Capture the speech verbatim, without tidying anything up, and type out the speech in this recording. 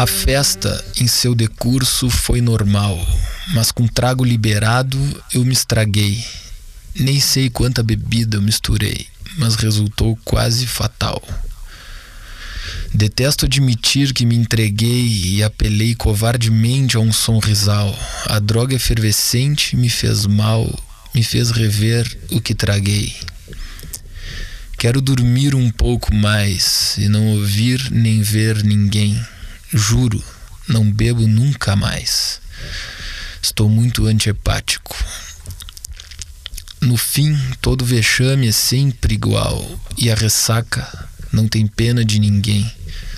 A festa, em seu decurso, foi normal, mas com trago liberado eu me estraguei. Nem sei quanta bebida eu misturei, mas resultou quase fatal. Detesto admitir que me entreguei e apelei covardemente a um sonrisal. A droga efervescente me fez mal, me fez rever o que traguei. Quero dormir um pouco mais e não ouvir nem ver ninguém. Juro, não bebo nunca mais. Estou muito antihepático. No fim, todo vexame é sempre igual, e a ressaca não tem pena de ninguém.